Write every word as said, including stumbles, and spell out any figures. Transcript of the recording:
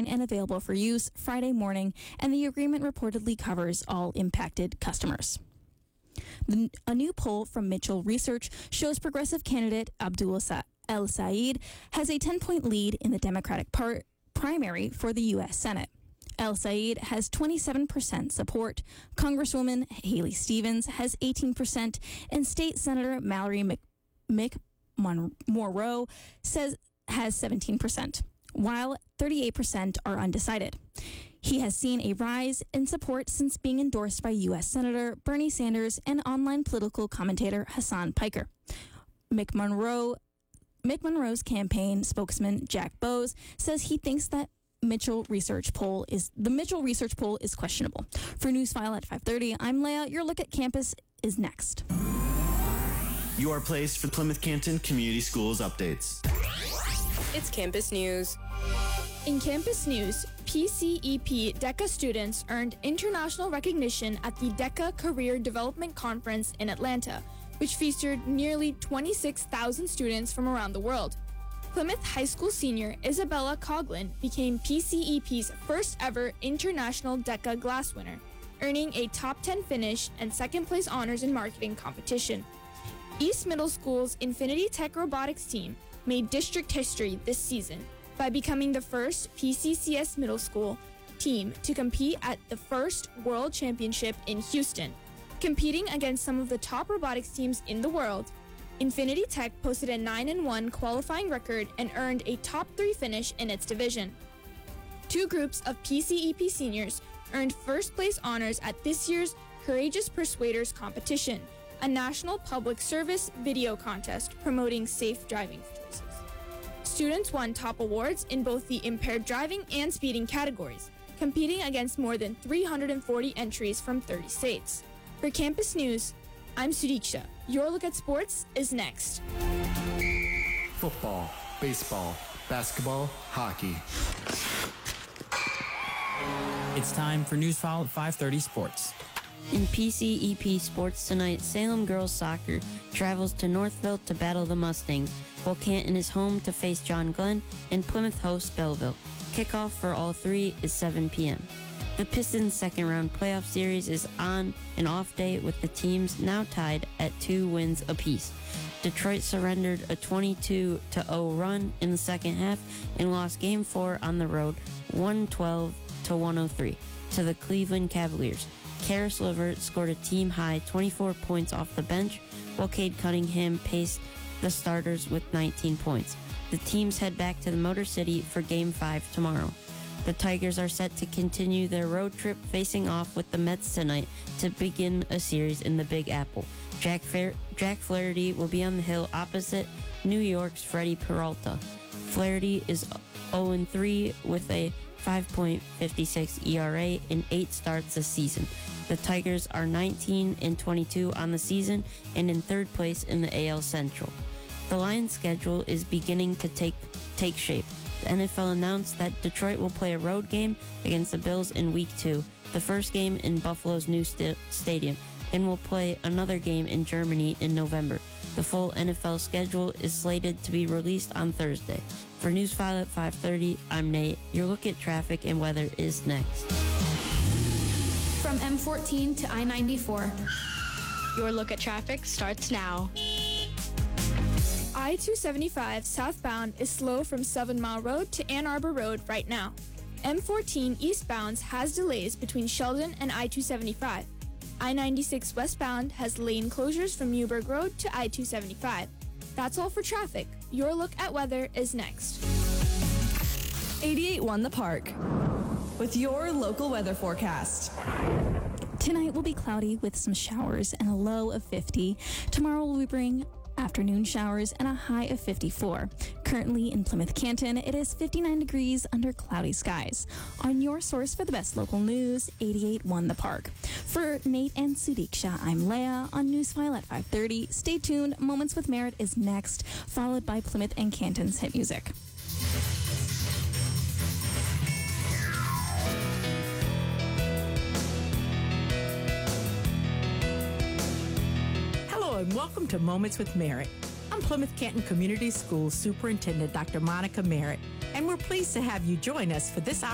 online and available for use Friday morning, and the agreement reportedly covers all impacted customers. The, a new poll from Mitchell Research shows progressive candidate Abdul El Sayed has a ten-point lead in the Democratic part primary for the U S Senate. El Sayed has twenty-seven percent support. Congresswoman Haley Stevens has eighteen percent, and State Senator Mallory Mc, McMorrow says has seventeen percent, while thirty-eight percent are undecided. He has seen a rise in support since being endorsed by U S Senator Bernie Sanders and online political commentator Hassan Piker. McMonroe, McMonroe's campaign spokesman Jack Bowes says he thinks that Mitchell Research poll is the Mitchell Research poll is questionable. For Newsfile at five thirty, I'm Leah. Your look at campus is next. Your place for Plymouth Canton Community Schools updates. It's Campus News. In Campus News, P C E P DECA students earned international recognition at the DECA Career Development Conference in Atlanta, which featured nearly twenty-six thousand students from around the world. Plymouth High School senior Isabella Coughlin became P C E P's first ever international DECA Glass winner, earning a top ten finish and second place honors in marketing competition. East Middle School's Infinity Tech Robotics team made district history this season by becoming the first P C C S middle school team to compete at the first World Championship in Houston. Competing against some of the top robotics teams in the world, Infinity Tech posted a nine and one qualifying record and earned a top three finish in its division. Two groups of P C E P seniors earned first place honors at this year's Courageous Persuaders competition, a national public service video contest promoting safe driving choices. Students won top awards in both the impaired driving and speeding categories, competing against more than three hundred forty entries from thirty states. For Campus News, I'm Suriksha. Your look at sports is next. Football, baseball, basketball, hockey. It's time for Newsfile at five thirty Sports. In P C E P sports tonight, Salem girls soccer travels to Northville to battle the Mustangs, while Canton is home to face John Glenn, and Plymouth hosts Belleville. Kickoff for all three is seven p.m. The Pistons' second-round playoff series is on an off day with the teams now tied at two wins apiece. Detroit surrendered a twenty-two to oh run in the second half and lost Game four on the road one twelve to one oh three to the Cleveland Cavaliers. Karis LeVert scored a team-high twenty-four points off the bench, while Cade Cunningham paced the starters with nineteen points. The teams head back to the Motor City for Game five tomorrow. The Tigers are set to continue their road trip, facing off with the Mets tonight to begin a series in the Big Apple. Jack, Fer- Jack Flaherty will be on the hill opposite New York's Freddie Peralta. Flaherty is oh and three with a five point five six E R A in eight starts this season. The Tigers are nineteen and twenty-two on the season and in third place in the A L Central. The Lions' schedule is beginning to take take shape. The N F L announced that Detroit will play a road game against the Bills in Week two, the first game in Buffalo's new st- stadium, and will play another game in Germany in November. The full N F L schedule is slated to be released on Thursday. For Newsfile at five thirty, I'm Nate. Your look at traffic and weather is next. From M fourteen to I ninety-four. Your look at traffic starts now. I two seventy-five southbound is slow from Seven Mile Road to Ann Arbor Road right now. M fourteen eastbound has delays between Sheldon and I two seventy-five. I ninety-six westbound has lane closures from Newburgh Road to I two seventy-five. That's all for traffic. Your look at weather is next. eighty-eight point one The Park with your local weather forecast. Tonight will be cloudy with some showers and a low of fifty. Tomorrow will bring afternoon showers and a high of fifty-four. Currently in Plymouth Canton, it is fifty-nine degrees under cloudy skies. On your source for the best local news, eighty-eight point one The Park. For Nate and Suriksha, I'm Leah on Newsfile at five thirty. Stay tuned. Moments with Merit is next, followed by Plymouth and Canton's hit music. And welcome to Moments with Merit. I'm Plymouth Canton Community Schools Superintendent Doctor Monica Merritt, and we're pleased to have you join us for this